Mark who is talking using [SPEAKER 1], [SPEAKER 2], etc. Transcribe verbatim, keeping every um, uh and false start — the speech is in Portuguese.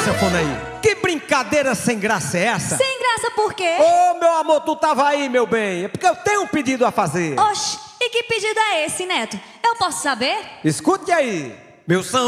[SPEAKER 1] sanfona aí. Que brincadeira sem graça é essa?
[SPEAKER 2] Sem graça por quê?
[SPEAKER 1] Ô, meu amor, tu tava aí, meu bem. É porque eu tenho um pedido a fazer.
[SPEAKER 2] Oxi, e que pedido é esse, Neto? Eu posso saber?
[SPEAKER 1] Escute aí. Meu sanfona.